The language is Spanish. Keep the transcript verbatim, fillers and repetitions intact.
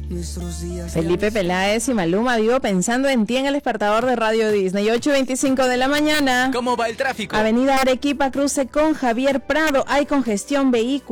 Felipe Peláez y Maluma, vivo pensando en ti en el despertador de Radio Disney. ocho veinticinco de la mañana. ¿Cómo va el tráfico? Avenida Arequipa, cruce con Javier Prado. Hay congestión vehicular.